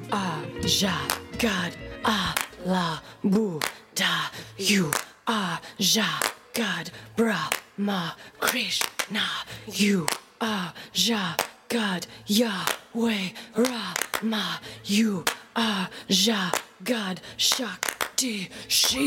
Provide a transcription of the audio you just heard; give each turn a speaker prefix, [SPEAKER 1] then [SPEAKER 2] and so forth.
[SPEAKER 1] are Jah, God, Allah, Buddha. You are Jah, God, Brahma, Krishna. You are Jah, God, Yahweh, Rama. You are Jah, God, Shakti, Shiva.